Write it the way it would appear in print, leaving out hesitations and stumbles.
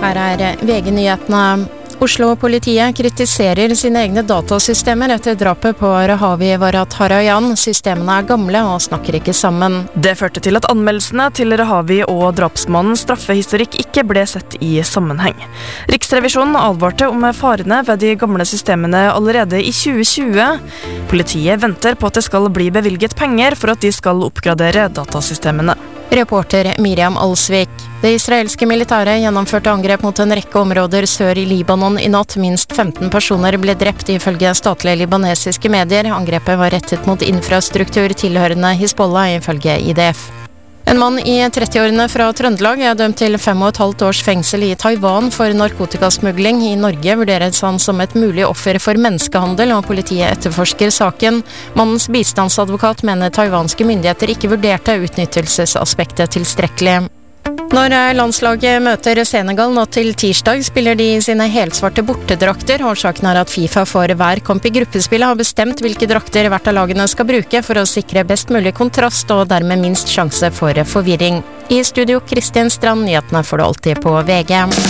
Her VG-nyhetene. Oslo-politiet kritiserer sine egne datasystemer etter drapet på Rahavi Varadharayan. Systemene gamle og snakker ikke sammen. Det førte til at anmeldelsene til Rahavi og drapsmannens straffehistorikk ikke ble sett i sammenheng. Riksrevisjonen advarte om farene ved de gamle systemene allerede i 2020. Politiet venter på at det skal bli bevilget penger for at de skal oppgradere datasystemene. Reporter Miriam Alsvik. Det israelske militæret gjennomførte angrep mot en rekke områder sør i Libanon i natt. Minst 15 personer ble drept ifølge statlige libanesiske medier. Angrepet var rettet mot infrastruktur tilhørende Hizbollah ifølge IDF. En mann i 30-årene fra Trøndelag dømt til 5,5 års fengsel i Taiwan for narkotikasmugling. I Norge vurderes han som et mulig offer for menneskehandel, og politiet etterforsker saken. Mannens bistandsadvokat mener taiwanske myndigheter ikke vurderte utnyttelsesaspektet tilstrekkelig. Når landslaget møter Senegal nå til tirsdag, spiller de sine helsvarte bortedrakter. Årsaken er at FIFA for hver kamp i gruppespillet har bestemt hvilke drakter hvert av lagene skal bruke for å sikre best mulig kontrast og dermed minst sjanse for forvirring. I studio Kristin Strand, nyhetene får du alltid på VG.